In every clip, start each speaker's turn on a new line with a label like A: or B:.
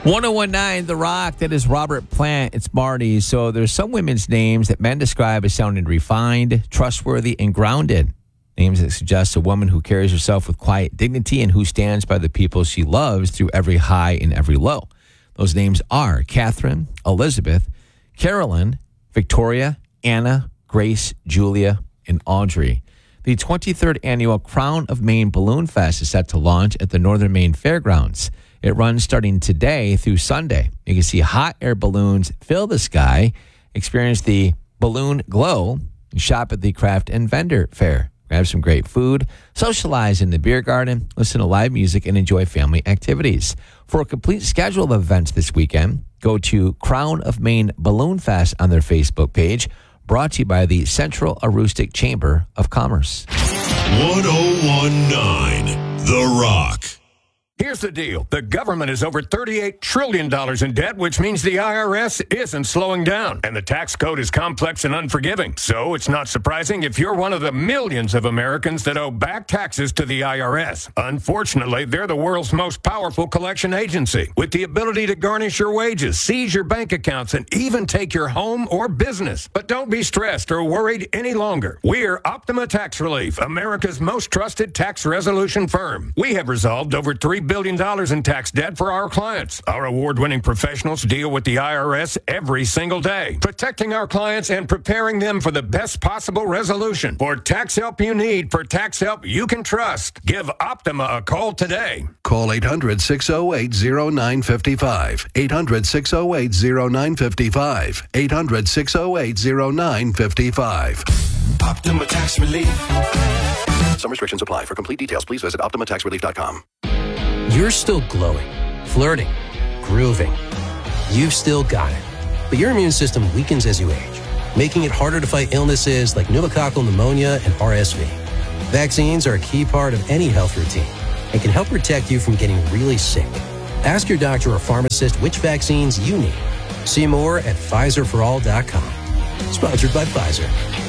A: 1019 The Rock, that is Robert Plant. It's Marty. So there's some women's names that men describe as sounding refined, trustworthy, and grounded. Names that suggest a woman who carries herself with quiet dignity and who stands by the people she loves through every high and every low. Those names are Catherine, Elizabeth, Carolyn, Victoria, Anna, Grace, Julia, and Audrey. The 23rd annual Crown of Maine Balloon Fest is set to launch at the Northern Maine Fairgrounds. It runs starting today through Sunday. You can see hot air balloons fill the sky, experience the balloon glow, and shop at the craft and vendor fair. Grab some great food, socialize in the beer garden, listen to live music, and enjoy family activities. For a complete schedule of events this weekend, go to Crown of Maine Balloon Fest on their Facebook page, brought to you by the Central Aroostook Chamber of Commerce.
B: 1019 The Rock.
C: Here's the deal. The government is over $38 trillion in debt, which means the IRS isn't slowing down. And the tax code is complex and unforgiving. So it's not surprising if you're one of the millions of Americans that owe back taxes to the IRS. Unfortunately, they're the world's most powerful collection agency, with the ability to garnish your wages, seize your bank accounts, and even take your home or business. But don't be stressed or worried any longer. We're Optima Tax Relief, America's most trusted tax resolution firm. We have resolved over $3 billion in tax debt for our clients. Our award-winning professionals deal with the IRS every single day, protecting our clients and preparing them for the best possible resolution. For tax help you need, for tax help you can trust, give Optima a call today.
D: Call 800-608-0955. 800-608-0955. 800-608-0955.
E: Optima Tax Relief.
D: Some restrictions apply. For complete details, please visit OptimaTaxRelief.com.
F: You're still glowing, flirting, grooving. You've still got it. But your immune system weakens as you age, making it harder to fight illnesses like pneumococcal pneumonia and RSV. Vaccines are a key part of any health routine and can help protect you from getting really sick. Ask your doctor or pharmacist which vaccines you need. See more at PfizerForAll.com. Sponsored by Pfizer.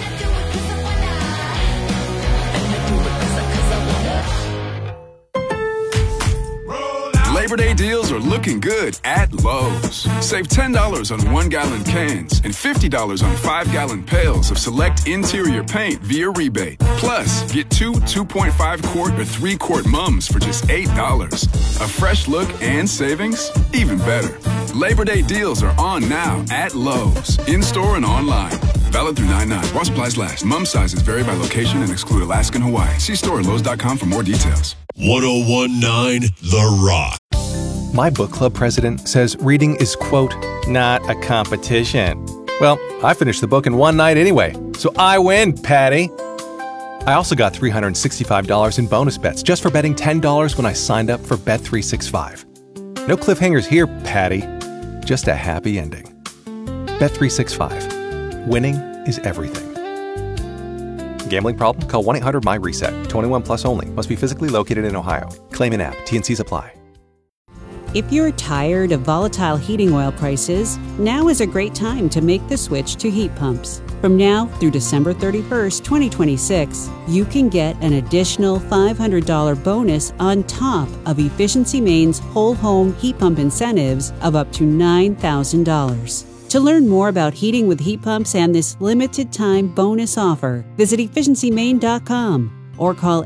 G: Labor Day deals are looking good at Lowe's. Save $10 on 1-gallon cans and $50 on 5-gallon pails of select interior paint via rebate. Plus, get 2.5-quart or 3-quart mums for just $8. A fresh look and savings? Even better. Labor Day deals are on now at Lowe's, in-store and online. Valid through 9/9. While supplies last. Mum sizes vary by location and exclude Alaska and Hawaii. See store at Lowe's.com for more details.
B: 1019 The Rock.
H: My book club president says reading is, quote, not a competition. Well, I finished the book in one night anyway, so I win, Patty. I also got $365 in bonus bets just for betting $10 when I signed up for Bet365. No cliffhangers here, Patty. Just a happy ending. Bet365. Winning is everything. Gambling problem? Call 1-800-MY-RESET. 21 plus only. Must be physically located in Ohio. Claim in app. T&Cs apply.
I: If you're tired of volatile heating oil prices, now is a great time to make the switch to heat pumps. From now through December 31st, 2026, you can get an additional $500 bonus on top of Efficiency Maine's whole home heat pump incentives of up to $9,000. To learn more about heating with heat pumps and this limited time bonus offer, visit efficiencymaine.com or call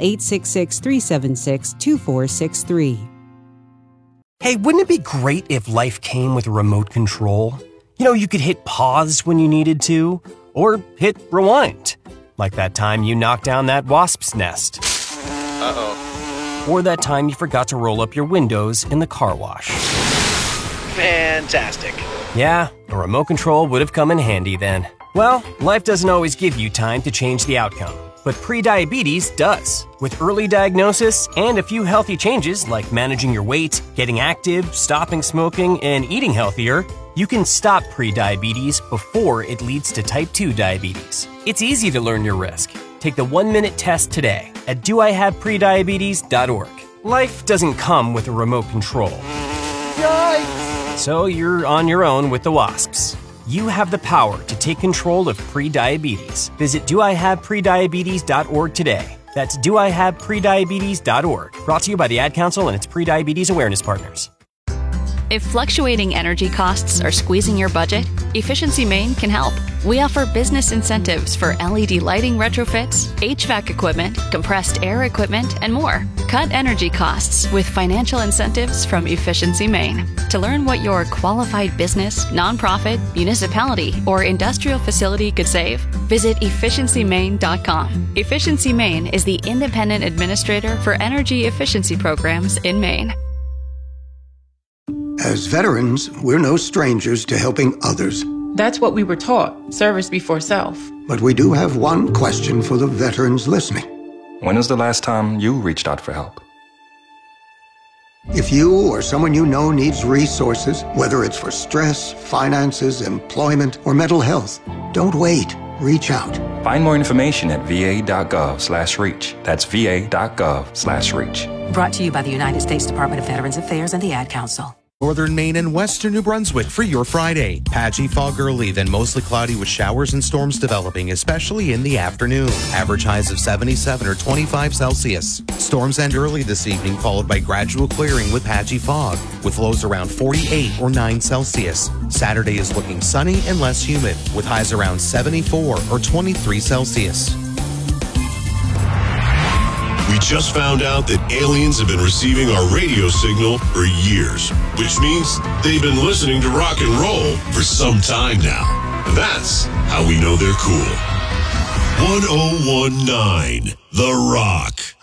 I: 866-376-2463.
J: Hey, wouldn't it be great if life came with a remote control? You know, you could hit pause when you needed to, or hit rewind. Like that time you knocked down that wasp's nest. Uh-oh. Or that time you forgot to roll up your windows in the car wash.
K: Fantastic.
J: Yeah, a remote control would have come in handy then. Well, life doesn't always give you time to change the outcome, but prediabetes does. With early diagnosis and a few healthy changes like managing your weight, getting active, stopping smoking, and eating healthier, you can stop prediabetes before it leads to type 2 diabetes. It's easy to learn your risk. Take the 1-minute test today at doihaveprediabetes.org. Life doesn't come with a remote control. Yikes! So you're on your own with the wasps. You have the power to take control of prediabetes. Visit doihaveprediabetes.org today. That's doihaveprediabetes.org. Brought to you by the Ad Council and its Prediabetes Awareness Partners.
E: If fluctuating energy costs are squeezing your budget, Efficiency Maine can help. We offer business incentives for LED lighting retrofits, HVAC equipment, compressed air equipment, and more. Cut energy costs with financial incentives from Efficiency Maine. To learn what your qualified business, nonprofit, municipality, or industrial facility could save, visit efficiencymaine.com. Efficiency Maine is the independent administrator for energy efficiency programs in Maine.
K: As veterans, we're no strangers to helping others.
L: That's what we were taught, service before self.
K: But we do have one question for the veterans listening.
M: When was the last time you reached out for help?
K: If you or someone you know needs resources, whether it's for stress, finances, employment, or mental health, don't wait. Reach out.
M: Find more information at va.gov/reach. That's va.gov/reach.
N: Brought to you by the United States Department of Veterans Affairs and the Ad Council.
O: Northern Maine and Western New Brunswick for your Friday. Patchy fog early, then mostly cloudy with showers and storms developing, especially in the afternoon. Average highs of 77 or 25 Celsius. Storms end early this evening, followed by gradual clearing with patchy fog, with lows around 48 or 9 Celsius. Saturday is looking sunny and less humid, with highs around 74 or 23 Celsius.
B: We just found out that aliens have been receiving our radio signal for years, which means they've been listening to rock and roll for some time now. That's how we know they're cool. 1019 The Rock.